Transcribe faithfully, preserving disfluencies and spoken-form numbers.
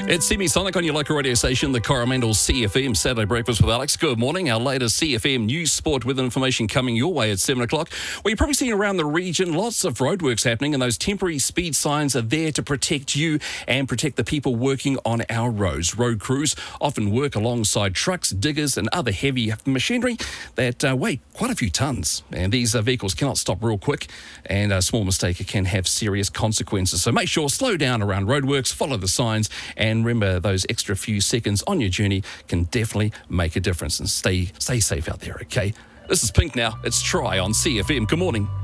It's Semi-Sonic on your local radio station, the Coromandel C F M Saturday Breakfast with Alex. Good morning. Our latest C F M news, sport, with information coming your way at seven o'clock. Well, you're probably seeing around the region lots of roadworks happening, and those temporary speed signs are there to protect you and protect the people working on our roads. Road crews often work alongside trucks, diggers and other heavy machinery that uh, weigh quite a few tonnes. And these uh, vehicles cannot stop real quick, and a small mistake can have serious consequences. So make sure, slow down around roadworks, follow the signs, and remember those extra few seconds on your journey can definitely make a difference. And stay stay safe out there, okay? This is Pink now. It's Try on C F M. Good morning.